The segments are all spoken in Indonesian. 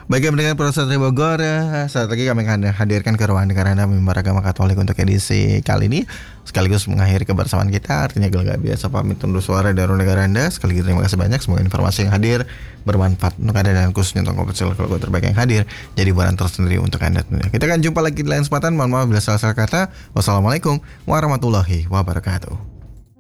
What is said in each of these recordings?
Bagi pendengar Proses Bogor, saat lagi kami akan hadirkan ke ruang dengar Anda mimbar agama Katolik untuk edisi kali ini. Sekaligus mengakhiri kebersamaan kita. Artinya kalau nggak biasa pamit undur suara dari ruang dengar Anda. Sekali lagi terima kasih banyak. Semoga informasi yang hadir bermanfaat untuk Anda dan khususnya untuk Kompas Keluarga terbaik yang hadir. Jadi buaran tersendiri untuk Anda. Kita akan jumpa lagi di lain kesempatan. Mohon maaf bila salah kata. Wassalamualaikum warahmatullahi wabarakatuh.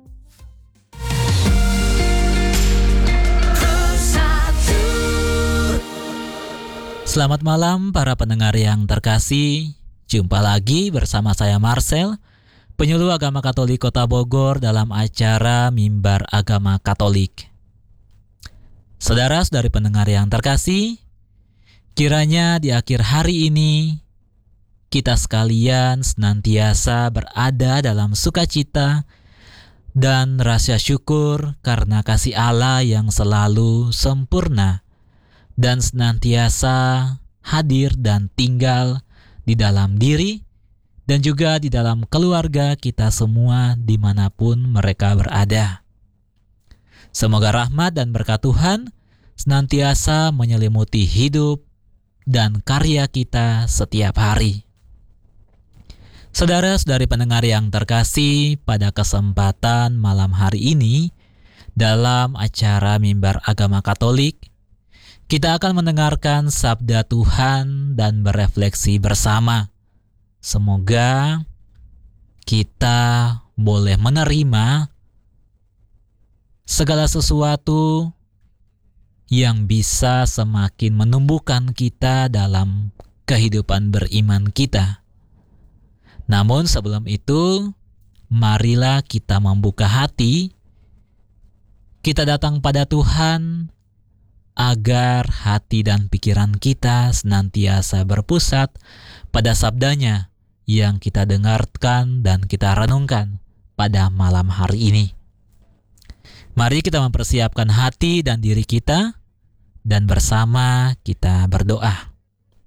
Selamat malam para pendengar yang terkasih. Jumpa lagi bersama saya Marcel, penyuluh agama Katolik Kota Bogor dalam acara Mimbar Agama Katolik. Saudara-saudari pendengar yang terkasih, kiranya di akhir hari ini kita sekalian senantiasa berada dalam sukacita dan rasa syukur karena kasih Allah yang selalu sempurna dan senantiasa hadir dan tinggal di dalam diri dan juga di dalam keluarga kita semua dimanapun mereka berada. Semoga rahmat dan berkat Tuhan senantiasa menyelimuti hidup dan karya kita setiap hari. Saudara-saudari pendengar yang terkasih, pada kesempatan malam hari ini dalam acara Mimbar Agama Katolik, kita akan mendengarkan sabda Tuhan dan berefleksi bersama. Semoga kita boleh menerima segala sesuatu yang bisa semakin menumbuhkan kita dalam kehidupan beriman kita. Namun sebelum itu, marilah kita membuka hati. Kita datang pada Tuhan agar hati dan pikiran kita senantiasa berpusat pada sabdanya yang kita dengarkan dan kita renungkan pada malam hari ini. Mari kita mempersiapkan hati dan diri kita dan bersama kita berdoa.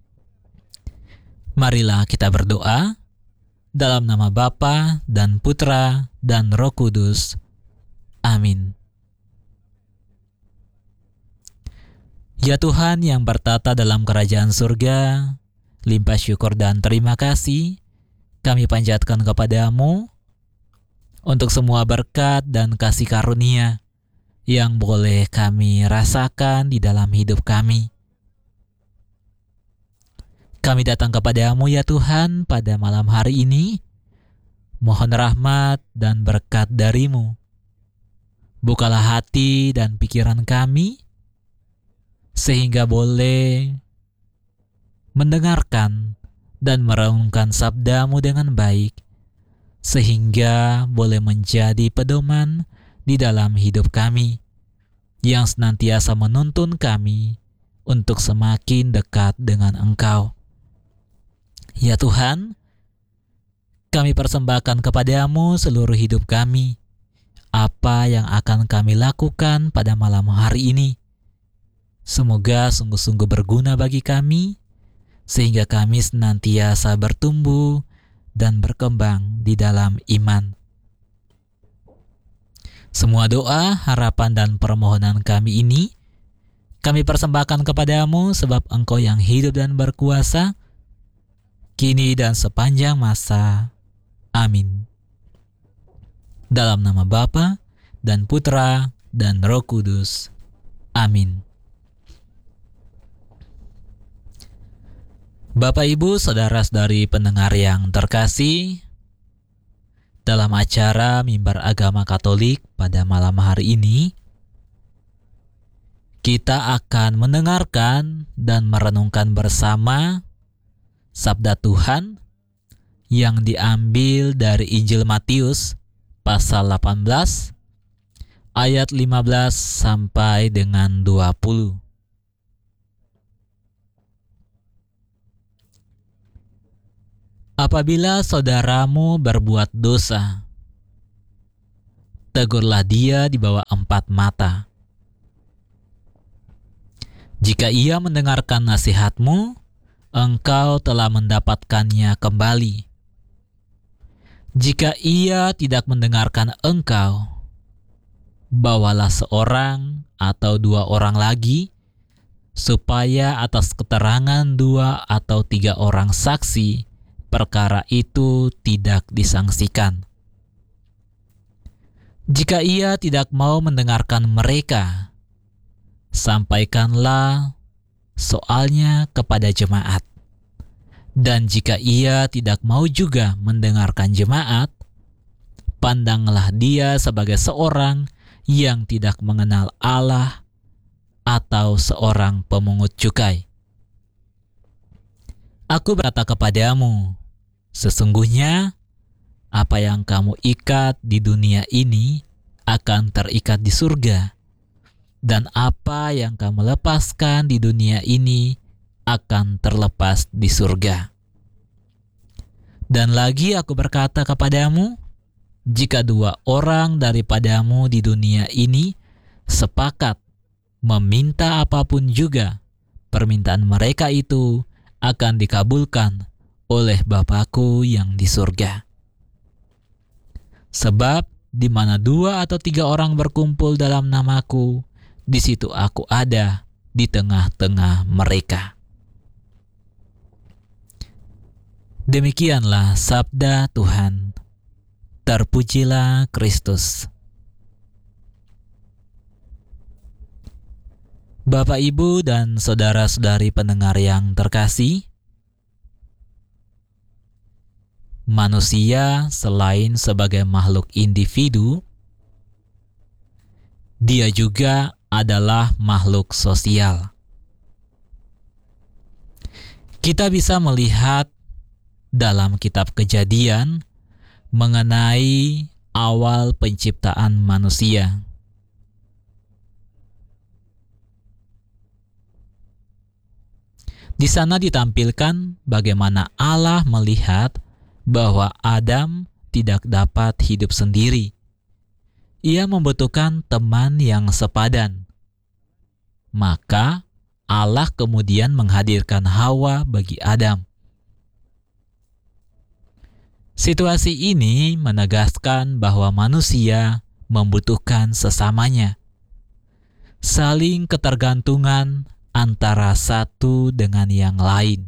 Marilah kita berdoa dalam nama Bapa dan Putra dan Roh Kudus. Amin. Ya Tuhan yang bertata dalam kerajaan surga, limpah syukur dan terima kasih kami panjatkan kepadamu untuk semua berkat dan kasih karunia yang boleh kami rasakan di dalam hidup kami. Kami datang kepadamu ya Tuhan pada malam hari ini, mohon rahmat dan berkat darimu. Bukalah hati dan pikiran kami, sehingga boleh mendengarkan dan merenungkan sabdamu dengan baik, sehingga boleh menjadi pedoman di dalam hidup kami, yang senantiasa menuntun kami untuk semakin dekat dengan Engkau. Ya Tuhan, kami persembahkan kepadamu seluruh hidup kami, apa yang akan kami lakukan pada malam hari ini. Semoga sungguh-sungguh berguna bagi kami, sehingga kami senantiasa bertumbuh dan berkembang di dalam iman. Semua doa, harapan, dan permohonan kami ini, kami persembahkan kepadamu sebab Engkau yang hidup dan berkuasa, kini dan sepanjang masa. Amin. Dalam nama Bapa dan Putra dan Roh Kudus. Amin. Bapak, Ibu, saudara-saudari pendengar yang terkasih, dalam acara Mimbar Agama Katolik pada malam hari ini, kita akan mendengarkan dan merenungkan bersama sabda Tuhan yang diambil dari Injil Matius pasal 18 ayat 15 sampai dengan 20. Apabila saudaramu berbuat dosa, tegurlah dia di bawah 4 mata. Jika ia mendengarkan nasihatmu, engkau telah mendapatkannya kembali. Jika ia tidak mendengarkan engkau, bawalah seorang atau 2 orang lagi, supaya atas keterangan 2 atau 3 orang saksi, perkara itu tidak disangsikan. Jika ia tidak mau mendengarkan mereka, sampaikanlah soalnya kepada jemaat. Dan jika ia tidak mau juga mendengarkan jemaat, pandanglah dia sebagai seorang yang tidak mengenal Allah atau seorang pemungut cukai. Aku berkata kepadamu, sesungguhnya apa yang kamu ikat di dunia ini akan terikat di surga, dan apa yang kamu lepaskan di dunia ini akan terlepas di surga. Dan lagi aku berkata kepadamu, jika 2 orang daripadamu di dunia ini sepakat meminta apapun juga, permintaan mereka itu akan dikabulkan oleh Bapa-Ku yang di surga. Sebab di mana 2 atau 3 orang berkumpul dalam nama-Ku, di situ Aku ada di tengah-tengah mereka. Demikianlah sabda Tuhan. Terpujilah Kristus. Bapak, Ibu, dan saudara-saudari pendengar yang terkasih, manusia selain sebagai makhluk individu, dia juga adalah makhluk sosial. Kita bisa melihat dalam kitab Kejadian mengenai awal penciptaan manusia. Di sana ditampilkan bagaimana Allah melihat bahwa Adam tidak dapat hidup sendiri. Ia membutuhkan teman yang sepadan. Maka Allah kemudian menghadirkan Hawa bagi Adam. Situasi ini menegaskan bahwa manusia membutuhkan sesamanya. Saling ketergantungan antara satu dengan yang lain.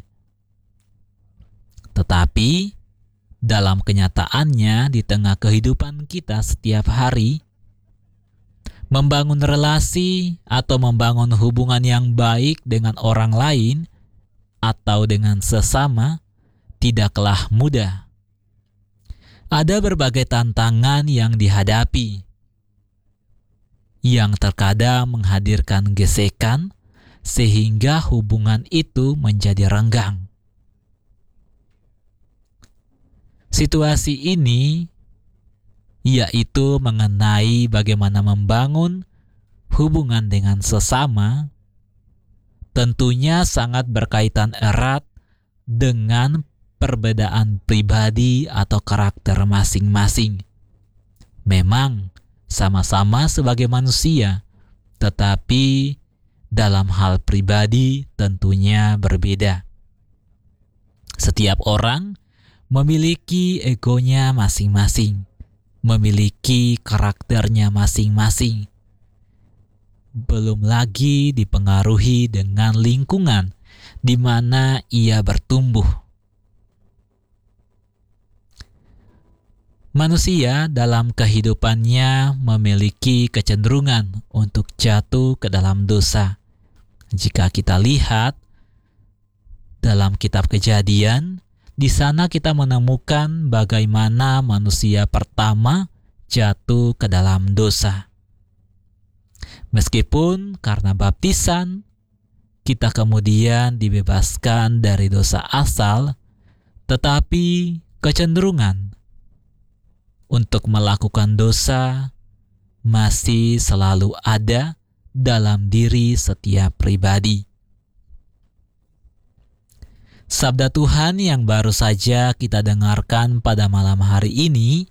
Tetapi dalam kenyataannya di tengah kehidupan kita setiap hari, membangun relasi atau membangun hubungan yang baik dengan orang lain atau dengan sesama tidaklah mudah. Ada berbagai tantangan yang dihadapi, yang terkadang menghadirkan gesekan sehingga hubungan itu menjadi renggang. Situasi ini yaitu mengenai bagaimana membangun hubungan dengan sesama, tentunya sangat berkaitan erat dengan perbedaan pribadi atau karakter masing-masing. Memang sama-sama sebagai manusia, tetapi dalam hal pribadi tentunya berbeda. Setiap orang memiliki egonya masing-masing, memiliki karakternya masing-masing. Belum lagi dipengaruhi dengan lingkungan di mana ia bertumbuh. Manusia dalam kehidupannya memiliki kecenderungan untuk jatuh ke dalam dosa. Jika kita lihat dalam kitab Kejadian, di sana kita menemukan bagaimana manusia pertama jatuh ke dalam dosa. Meskipun karena baptisan, kita kemudian dibebaskan dari dosa asal, tetapi kecenderungan untuk melakukan dosa masih selalu ada dalam diri setiap pribadi. Sabda Tuhan yang baru saja kita dengarkan pada malam hari ini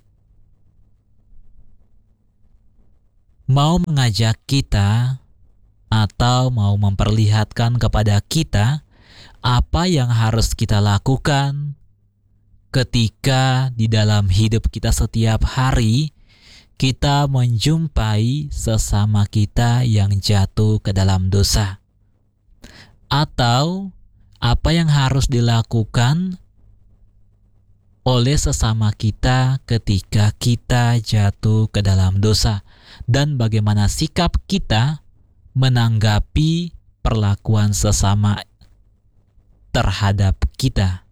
mau mengajak kita atau mau memperlihatkan kepada kita apa yang harus kita lakukan ketika di dalam hidup kita setiap hari kita menjumpai sesama kita yang jatuh ke dalam dosa. atau apa yang harus dilakukan oleh sesama kita ketika kita jatuh ke dalam dosa, dan bagaimana sikap kita menanggapi perlakuan sesama terhadap kita.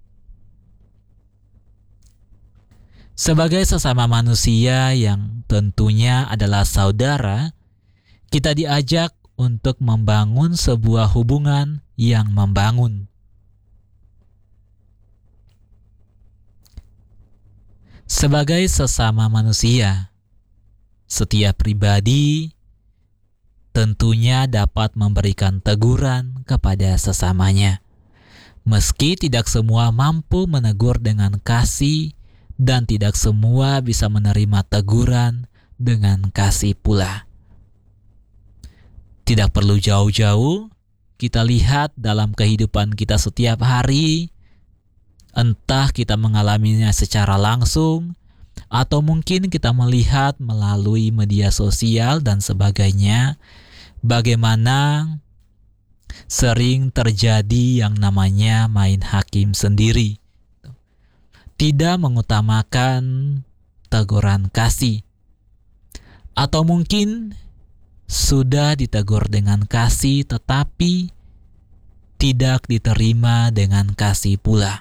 Sebagai sesama manusia yang tentunya adalah saudara, kita diajak untuk membangun sebuah hubungan yang membangun. Sebagai sesama manusia, setiap pribadi tentunya dapat memberikan teguran kepada sesamanya. Meski tidak semua mampu menegur dengan kasih, dan tidak semua bisa menerima teguran dengan kasih pula. Tidak perlu jauh-jauh, kita lihat dalam kehidupan kita setiap hari, entah kita mengalaminya secara langsung, atau mungkin kita melihat melalui media sosial dan sebagainya, bagaimana sering terjadi yang namanya main hakim sendiri. Tidak mengutamakan teguran kasih, atau mungkin sudah ditegur dengan kasih tetapi tidak diterima dengan kasih pula.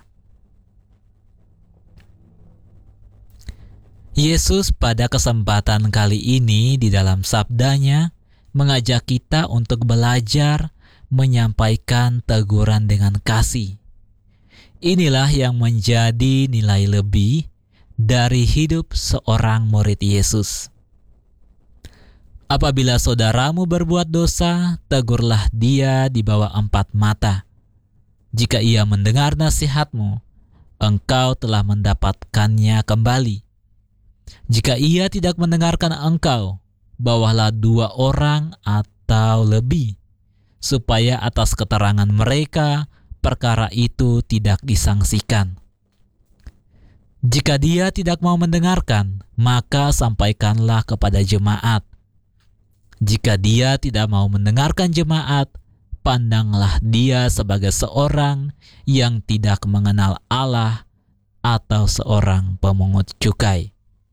Yesus pada kesempatan kali ini di dalam sabdanya mengajak kita untuk belajar menyampaikan teguran dengan kasih. Inilah yang menjadi nilai lebih dari hidup seorang murid Yesus. Apabila saudaramu berbuat dosa, tegurlah dia di bawah 4 mata. Jika ia mendengar nasihatmu, engkau telah mendapatkannya kembali. Jika ia tidak mendengarkan engkau, bawalah 2 orang atau lebih, supaya atas keterangan mereka perkara itu tidak disangsikan. Jika dia tidak mau mendengarkan, maka sampaikanlah kepada jemaat. Jika dia tidak mau mendengarkan jemaat, pandanglah dia sebagai seorang yang tidak mengenal Allah atau seorang pemungut cukai.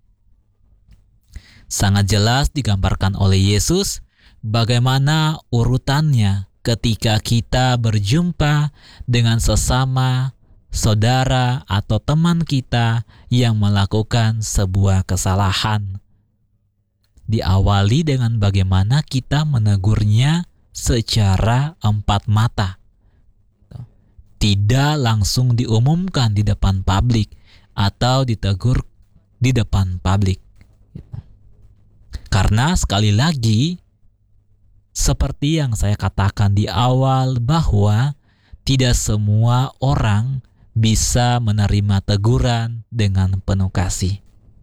Sangat jelas digambarkan oleh Yesus bagaimana urutannya ketika kita berjumpa dengan sesama saudara atau teman kita yang melakukan sebuah kesalahan. Diawali dengan bagaimana kita menegurnya secara 4 mata. Tidak langsung diumumkan di depan publik atau ditegur di depan publik. Karena sekali lagi, seperti yang saya katakan di awal bahwa tidak semua orang bisa menerima teguran dengan penuh kasih.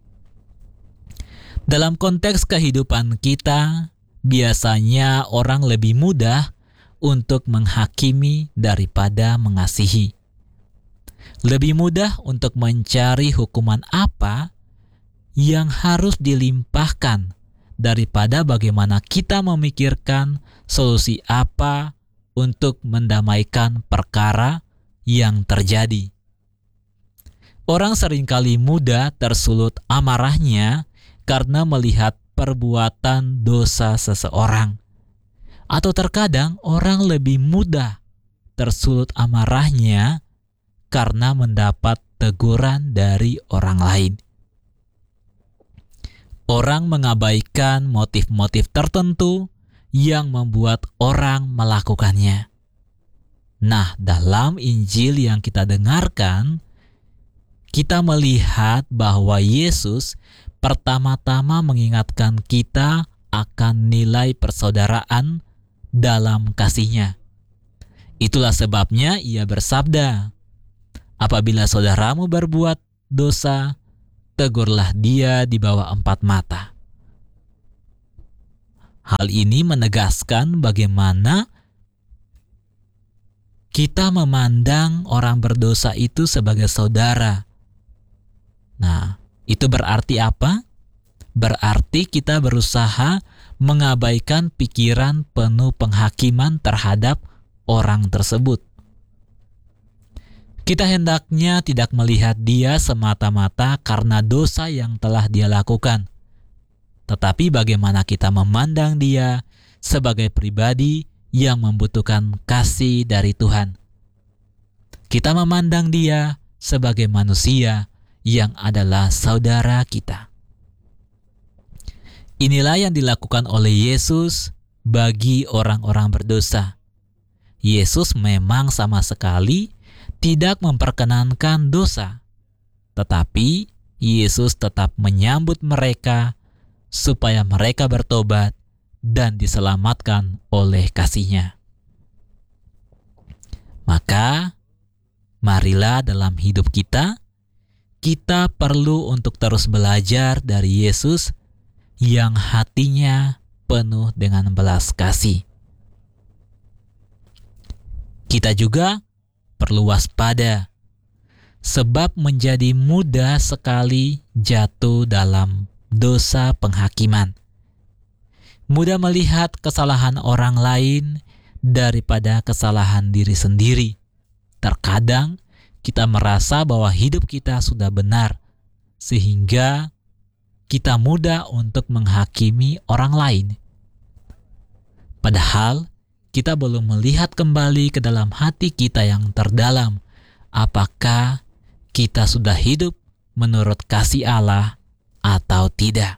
Dalam konteks kehidupan kita, biasanya orang lebih mudah untuk menghakimi daripada mengasihi. Lebih mudah untuk mencari hukuman apa yang harus dilimpahkan daripada bagaimana kita memikirkan solusi apa untuk mendamaikan perkara yang terjadi. Orang seringkali mudah tersulut amarahnya karena melihat perbuatan dosa seseorang. Atau terkadang orang lebih mudah tersulut amarahnya karena mendapat teguran dari orang lain. Orang mengabaikan motif-motif tertentu yang membuat orang melakukannya. Nah, dalam Injil yang kita dengarkan, kita melihat bahwa Yesus pertama-tama mengingatkan kita akan nilai persaudaraan dalam kasih-Nya. Itulah sebabnya ia bersabda, "Apabila saudaramu berbuat dosa, tegurlah dia di bawah 4 mata." Hal ini menegaskan bagaimana kita memandang orang berdosa itu sebagai saudara. Nah, itu berarti apa? Berarti kita berusaha mengabaikan pikiran penuh penghakiman terhadap orang tersebut. Kita hendaknya tidak melihat dia semata-mata karena dosa yang telah dia lakukan, tetapi bagaimana kita memandang dia sebagai pribadi yang membutuhkan kasih dari Tuhan. Kita memandang dia sebagai manusia yang adalah saudara kita. Inilah yang dilakukan oleh Yesus bagi orang-orang berdosa. Yesus memang sama sekali tidak memperkenankan dosa, tetapi Yesus tetap menyambut mereka supaya mereka bertobat dan diselamatkan oleh kasih-Nya. Maka, marilah dalam hidup kita perlu untuk terus belajar dari Yesus yang hatinya penuh dengan belas kasih. Kita juga perlu waspada, sebab menjadi mudah sekali jatuh dalam dosa penghakiman. Mudah melihat kesalahan orang lain daripada kesalahan diri sendiri. Terkadang kita merasa bahwa hidup kita sudah benar, sehingga kita mudah untuk menghakimi orang lain. Padahal kita belum melihat kembali ke dalam hati kita yang terdalam, apakah kita sudah hidup menurut kasih Allah atau tidak.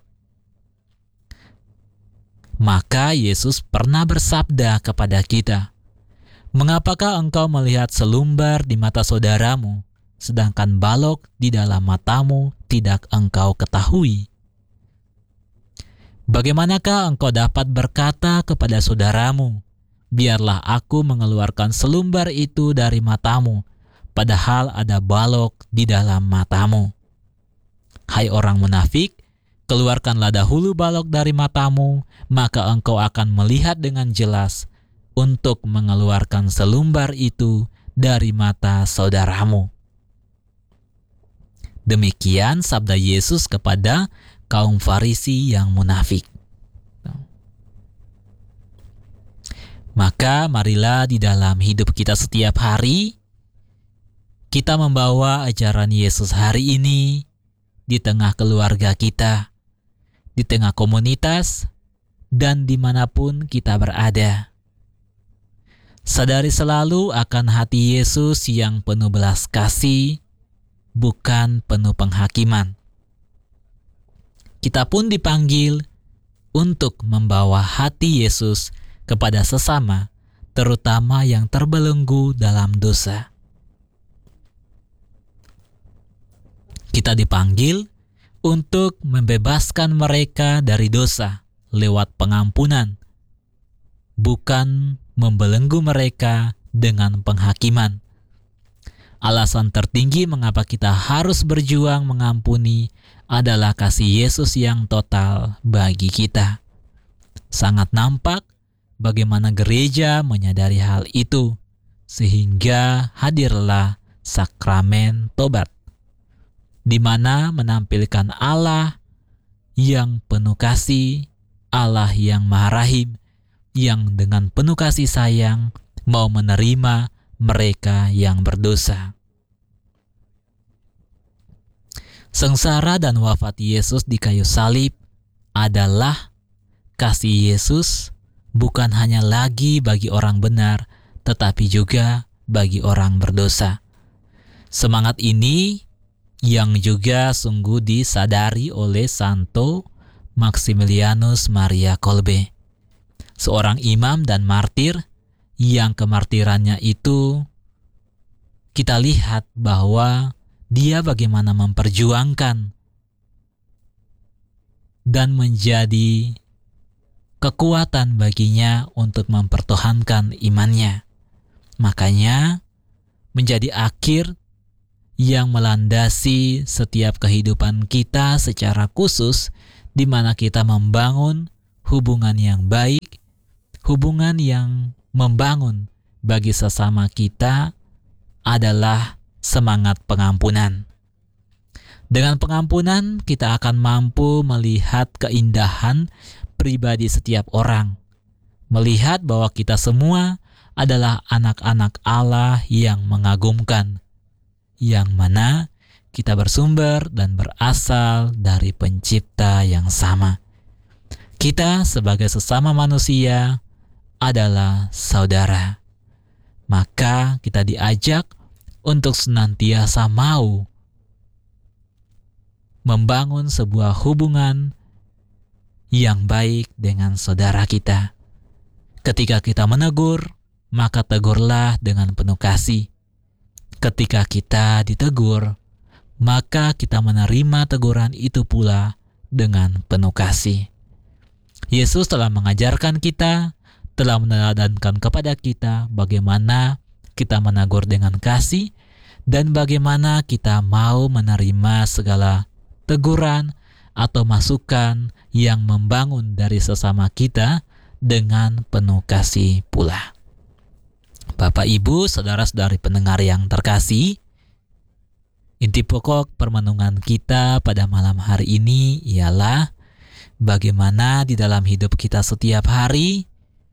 Maka Yesus pernah bersabda kepada kita, "Mengapakah engkau melihat selumbar di mata saudaramu, sedangkan balok di dalam matamu tidak engkau ketahui? Bagaimanakah engkau dapat berkata kepada saudaramu, biarlah aku mengeluarkan selumbar itu dari matamu, padahal ada balok di dalam matamu? Hai orang munafik, keluarkanlah dahulu balok dari matamu, maka engkau akan melihat dengan jelas untuk mengeluarkan selumbar itu dari mata saudaramu." Demikian sabda Yesus kepada kaum Farisi yang munafik. Maka marilah di dalam hidup kita setiap hari, kita membawa ajaran Yesus hari ini di tengah keluarga kita, di tengah komunitas, dan dimanapun kita berada. Sadari selalu akan hati Yesus yang penuh belas kasih, bukan penuh penghakiman. Kita pun dipanggil untuk membawa hati Yesus kepada sesama, terutama yang terbelenggu dalam dosa. Kita dipanggil untuk membebaskan mereka dari dosa lewat pengampunan, bukan membelenggu mereka dengan penghakiman. Alasan tertinggi mengapa kita harus berjuang mengampuni adalah kasih Yesus yang total bagi kita. Sangat nampak bagaimana gereja menyadari hal itu, sehingga hadirlah sakramen tobat, di mana menampilkan Allah yang penuh kasih, Allah yang Maha Rahim, yang dengan penuh kasih sayang mau menerima mereka yang berdosa. Sengsara dan wafat Yesus di kayu salib adalah kasih Yesus bukan hanya lagi bagi orang benar, tetapi juga bagi orang berdosa. Semangat ini yang juga sungguh disadari oleh Santo Maximilianus Maria Kolbe, seorang imam dan martir yang kemartirannya itu kita lihat bahwa dia bagaimana memperjuangkan dan menjadi kekuatan baginya untuk mempertahankan imannya. Makanya menjadi akhir yang melandasi setiap kehidupan kita secara khusus, di mana kita membangun hubungan yang baik, hubungan yang membangun bagi sesama kita adalah semangat pengampunan. Dengan pengampunan, kita akan mampu melihat keindahan pribadi setiap orang, melihat bahwa kita semua adalah anak-anak Allah yang mengagumkan, yang mana kita bersumber dan berasal dari Pencipta yang sama. Kita sebagai sesama manusia adalah saudara. Maka kita diajak untuk senantiasa mau membangun sebuah hubungan yang baik dengan saudara kita. Ketika kita menegur, maka tegurlah dengan penuh kasih. Ketika kita ditegur, maka kita menerima teguran itu pula dengan penuh kasih. Yesus telah mengajarkan kita, telah meneladankan kepada kita bagaimana kita menegur dengan kasih dan bagaimana kita mau menerima segala teguran atau masukan yang membangun dari sesama kita dengan penuh kasih pula. Bapak, Ibu, saudara-saudari pendengar yang terkasih, inti pokok permenungan kita pada malam hari ini ialah bagaimana di dalam hidup kita setiap hari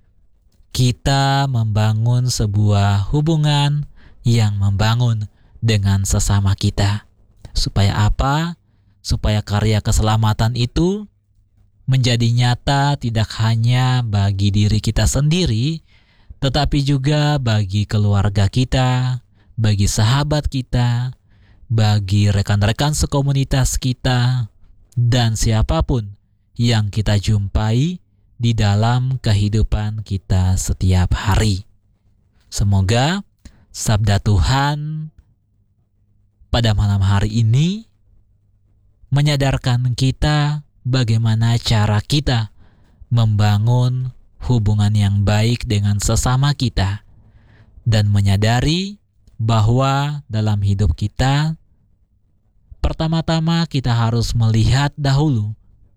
kita membangun sebuah hubungan yang membangun dengan sesama kita. Supaya apa? Supaya karya keselamatan itu menjadi nyata tidak hanya bagi diri kita sendiri, tetapi juga bagi keluarga kita, bagi sahabat kita, bagi rekan-rekan sekomunitas kita, dan siapapun yang kita jumpai di dalam kehidupan kita setiap hari. Semoga sabda Tuhan pada malam hari ini menyadarkan kita bagaimana cara kita membangun hubungan yang baik dengan sesama kita dan menyadari bahwa dalam hidup kita pertama-tama kita harus melihat dahulu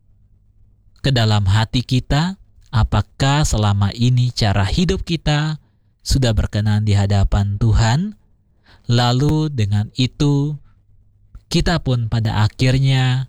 ke dalam hati kita, apakah selama ini cara hidup kita sudah berkenan di hadapan Tuhan. Lalu dengan itu kita pun pada akhirnya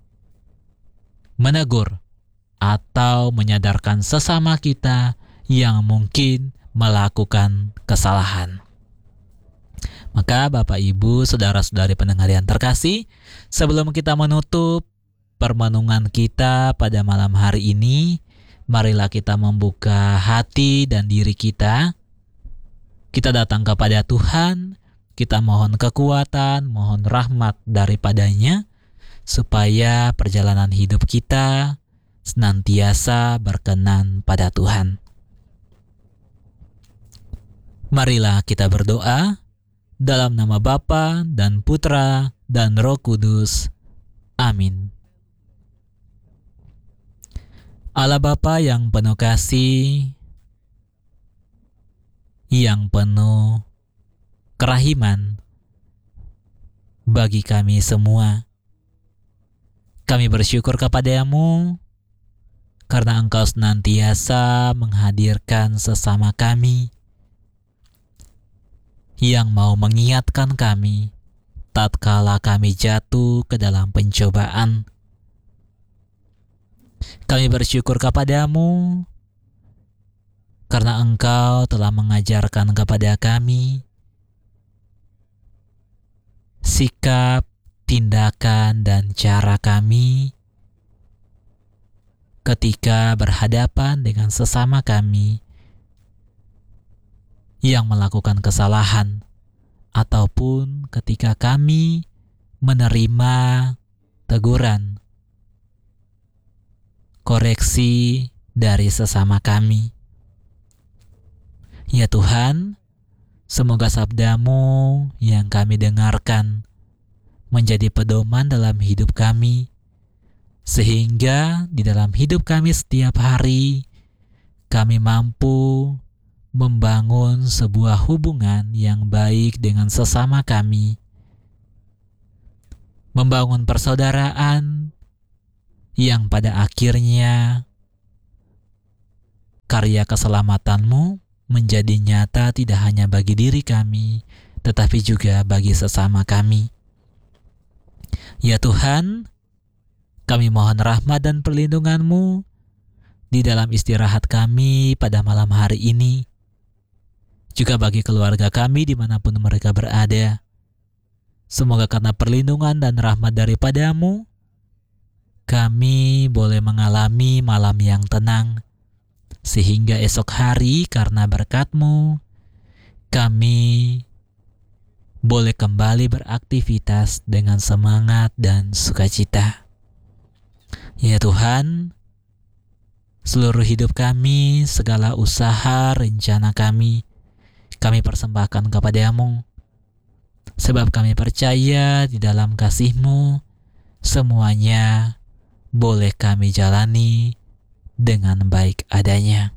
menegur atau menyadarkan sesama kita yang mungkin melakukan kesalahan. Maka Bapak, Ibu, saudara-saudari pendengar yang terkasih, sebelum kita menutup permenungan kita pada malam hari ini, marilah kita membuka hati dan diri kita. Kita datang kepada Tuhan, kita mohon kekuatan, mohon rahmat daripadanya, supaya perjalanan hidup kita senantiasa berkenan pada Tuhan. Marilah kita berdoa dalam nama Bapa dan Putra dan Roh Kudus. Amin. Allah Bapa yang penuh kasih, yang penuh kerahiman bagi kami semua, kami bersyukur kepada-Mu karena Engkau senantiasa menghadirkan sesama kami yang mau mengingatkan kami tatkala kami jatuh ke dalam pencobaan. Kami bersyukur kepada-Mu karena Engkau telah mengajarkan kepada kami sikap, tindakan, dan cara kami ketika berhadapan dengan sesama kami yang melakukan kesalahan, ataupun ketika kami menerima teguran, koreksi dari sesama kami. Ya Tuhan, semoga sabda-Mu yang kami dengarkan menjadi pedoman dalam hidup kami, sehingga di dalam hidup kami setiap hari kami mampu membangun sebuah hubungan yang baik dengan sesama kami, membangun persaudaraan yang pada akhirnya karya keselamatan-Mu menjadi nyata tidak hanya bagi diri kami, tetapi juga bagi sesama kami. Ya Tuhan, kami mohon rahmat dan perlindungan-Mu di dalam istirahat kami pada malam hari ini. juga bagi keluarga kami dimanapun mereka berada. Semoga karena perlindungan dan rahmat daripada-Mu, kami boleh mengalami malam yang tenang, sehingga esok hari karena berkat-Mu, kami boleh kembali beraktivitas dengan semangat dan sukacita. Ya Tuhan, seluruh hidup kami, segala usaha, rencana kami persembahkan kepada-Mu. Sebab kami percaya di dalam kasih-Mu, semuanya boleh kami jalani dengan baik adanya.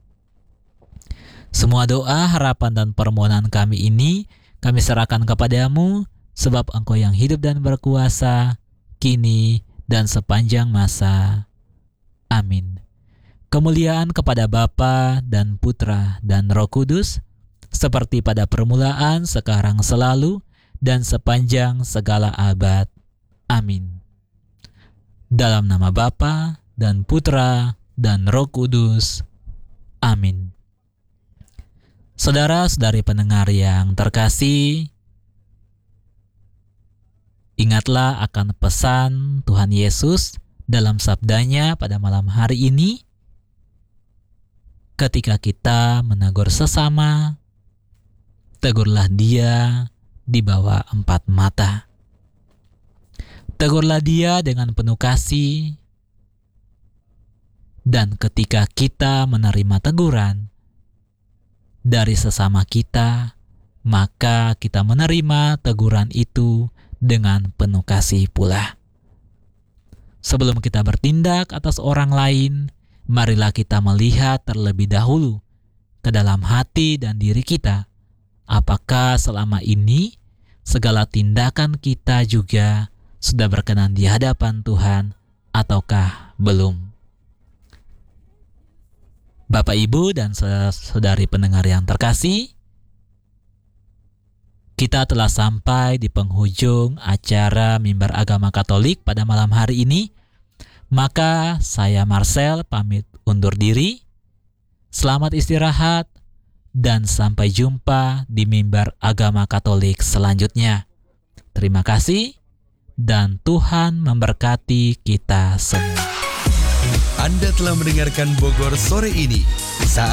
Semua doa, harapan, dan permohonan kami ini kami serahkan kepada-Mu, sebab Engkau yang hidup dan berkuasa, kini dan sepanjang masa. Amin. Kemuliaan kepada Bapa dan Putra dan Roh Kudus, seperti pada permulaan, sekarang, selalu, dan sepanjang segala abad. Amin. Dalam nama Bapa dan Putra dan Roh Kudus. Amin. Saudara-saudari pendengar yang terkasih, ingatlah akan pesan Tuhan Yesus dalam sabdanya pada malam hari ini. Ketika kita menegur sesama, tegurlah dia di bawah 4 mata. Tegurlah dia dengan penuh kasih. Dan ketika kita menerima teguran dari sesama kita, maka kita menerima teguran itu dengan penuh kasih pula. Sebelum kita bertindak atas orang lain, marilah kita melihat terlebih dahulu ke dalam hati dan diri kita. Apakah selama ini segala tindakan kita juga sudah berkenan di hadapan Tuhan ataukah belum? Bapak, Ibu, dan saudari pendengar yang terkasih, kita telah sampai di penghujung acara Mimbar Agama Katolik pada malam hari ini. Maka saya Marcel pamit undur diri. Selamat istirahat dan sampai jumpa di Mimbar Agama Katolik selanjutnya. Terima kasih dan Tuhan memberkati kita semua. Anda telah mendengarkan Bogor sore ini.